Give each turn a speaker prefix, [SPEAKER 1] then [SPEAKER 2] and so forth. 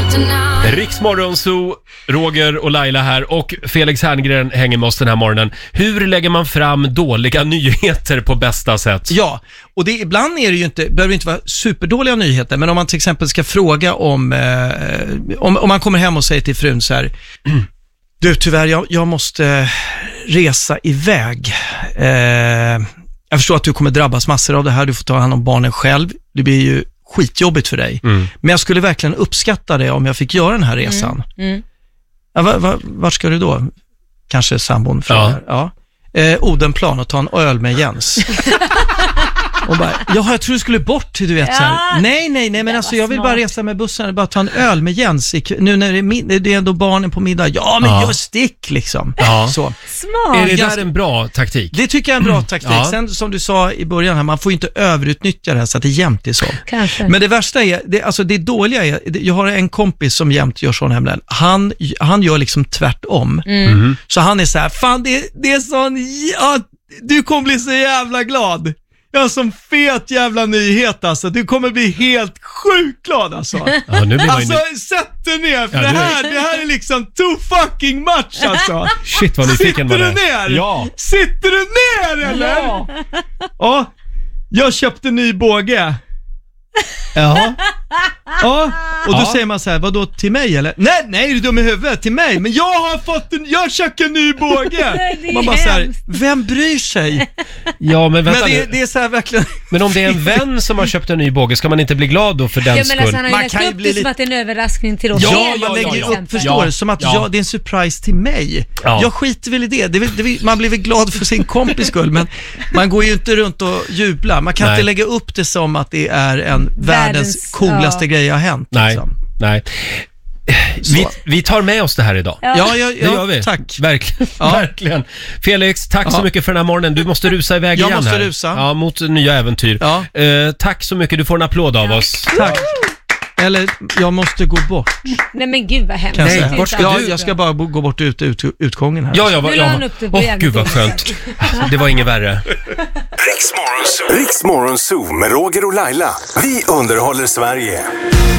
[SPEAKER 1] Riksmorgonzoo, Roger och Laila här och Felix Herngren hänger med oss den här morgonen. Hur lägger man fram dåliga nyheter på bästa sätt?
[SPEAKER 2] Ja, och ibland är det ju inte, behöver det inte vara superdåliga nyheter, men om man till exempel ska fråga om man kommer hem och säger till frun så här: du, tyvärr, jag måste resa iväg. Jag förstår att du kommer drabbas massor av det här, du får ta hand om barnen själv. Det blir ju skitjobbigt för dig. Men jag skulle verkligen uppskatta det om jag fick göra den här resan. Ja, vart ska du då? Kanske sambon frågar. Ja. Odenplan och ta en öl med Jens. Och bara, jag tror du skulle bort, du vet så här. Nej, men alltså jag vill bara resa med bussen, bara ta en öl med Jens nu när det är ändå barnen på middag. Ja, men just stick liksom. Så.
[SPEAKER 1] Smart. Är det där en bra taktik?
[SPEAKER 2] Det tycker jag är en bra taktik. Sen som du sa i början här, man får inte överutnyttja det här så att det jämt är så. Kanske. Men det värsta är, det dåliga är, jag har en kompis som jämt gör sån hemlän. Han gör liksom tvärtom. Så han är så här, fan det är sån, du kommer bli så jävla glad. Jag har som fet jävla nyhet alltså. Du kommer bli helt sjukt glad alltså.
[SPEAKER 1] Nu blir
[SPEAKER 2] alltså sätt dig ner för det här är liksom too fucking much alltså.
[SPEAKER 1] Shit vad nyfiken var det.
[SPEAKER 2] Sitter du ner?
[SPEAKER 1] Ja.
[SPEAKER 2] Sitter du ner eller? Ja. Jag köpte ny båge. Ja. Och då säger man så här, vadå till mig eller? Nej, är du dum i huvudet? Till mig. Men jag köpte en ny båge. Man bara så här, vem bryr sig?
[SPEAKER 1] Ja, men vänta
[SPEAKER 2] nu. Det är så här verkligen.
[SPEAKER 1] Men om det är en vän som har köpt en ny båge, ska man inte bli glad då för den skull?
[SPEAKER 3] Alltså, man kan ju bli som att det är en överraskning till oss.
[SPEAKER 2] Ja, man lägger upp, förstår det, som att det är en surprise till mig. Jag skiter väl i det. Man blir väl glad för sin kompis skull, men man går ju inte runt och jublar. Man kan inte lägga upp det som att det är en världens coolaste grej har hänt.
[SPEAKER 1] Nej. Vi tar med oss det här idag.
[SPEAKER 2] Ja,
[SPEAKER 1] det gör vi.
[SPEAKER 2] Tack.
[SPEAKER 1] Verkligen. Felix, tack så mycket för den här morgonen. Du måste rusa iväg igen här.
[SPEAKER 2] Jag måste rusa.
[SPEAKER 1] Ja, mot nya äventyr. Tack så mycket. Du får en applåd av oss.
[SPEAKER 2] Tack. Eller jag måste gå bort.
[SPEAKER 3] Nej men gud vad hemskt.
[SPEAKER 1] Nej, vart ska du?
[SPEAKER 2] Jag ska bara gå bort utgången här.
[SPEAKER 1] Gud vad skönt. Det var inget värre.
[SPEAKER 4] Riksmorgonzoo med Roger och Laila. Vi underhåller Sverige.